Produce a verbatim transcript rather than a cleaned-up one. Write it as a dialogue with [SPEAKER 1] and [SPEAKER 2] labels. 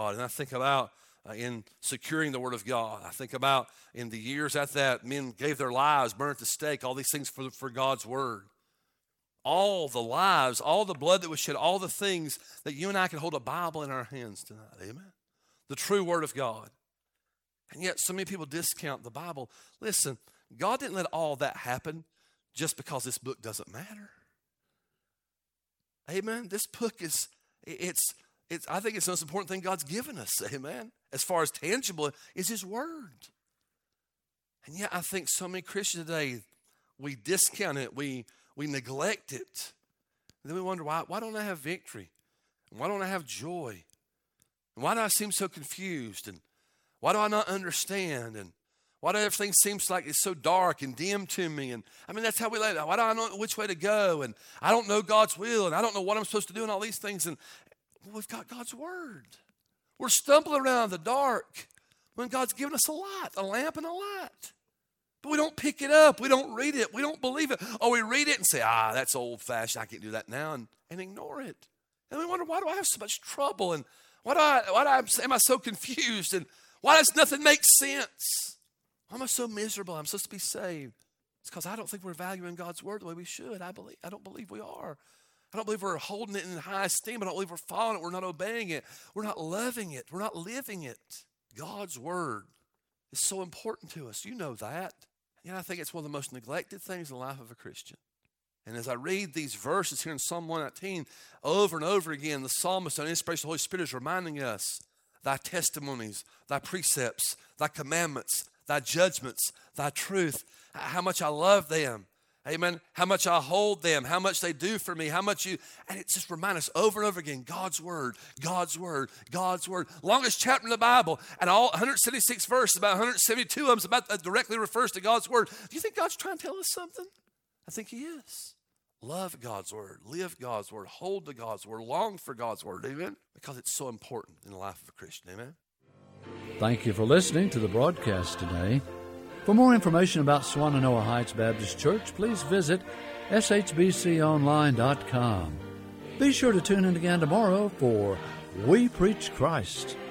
[SPEAKER 1] God. And I think about uh, in securing the Word of God. I think about in the years after that, men gave their lives, burned at the stake, all these things for, for God's Word. All the lives, all the blood that was shed, all the things that you and I can hold a Bible in our hands tonight. Amen? The true Word of God. And yet so many people discount the Bible. Listen, God didn't let all that happen just because this book doesn't matter. Amen? This book is, it's, it's. I think it's the most important thing God's given us. Amen? As far as tangible is His Word. And yet I think so many Christians today, we discount it, we, we neglect it. And then we wonder, why, why don't I have victory? And why don't I have joy? And why do I seem so confused? And why do I not understand? And why do everything seems like it's so dark and dim to me? And I mean, that's how we lay it out. Why do I know which way to go? And I don't know God's will, and I don't know what I'm supposed to do and all these things. And well, we've got God's Word. We're stumbling around in the dark when God's given us a light, a lamp and a light. But we don't pick it up. We don't read it. We don't believe it. Or we read it and say, ah, that's old-fashioned. I can't do that now, and, and ignore it. And we wonder, why do I have so much trouble? And why do I, why do I, am I so confused? And why does nothing make sense? Why am I so miserable? I'm supposed to be saved. It's because I don't think we're valuing God's Word the way we should. I believe. I don't believe we are. I don't believe we're holding it in high esteem. I don't believe we're following it. We're not obeying it. We're not loving it. We're not living it. God's Word is so important to us. You know that. And I think it's one of the most neglected things in the life of a Christian. And as I read these verses here in Psalm one nineteen, over and over again, the psalmist, on inspiration of the Holy Spirit, is reminding us, thy testimonies, thy precepts, thy commandments, thy judgments, thy truth, how much I love them. Amen. How much I hold them, how much they do for me, how much you, and it just reminds us over and over again, God's Word, God's Word, God's Word. Longest chapter in the Bible, and all one hundred seventy-six verses, about one hundred seventy-two of them is about, uh, directly refers to God's Word. Do you think God's trying to tell us something? I think He is. Love God's Word, live God's Word, hold to God's Word, long for God's Word, amen? Because it's so important in the life of a Christian, amen?
[SPEAKER 2] Thank you for listening to the broadcast today. For more information about Swannanoa Heights Baptist Church, please visit s h b c online dot com. Be sure to tune in again tomorrow for We Preach Christ.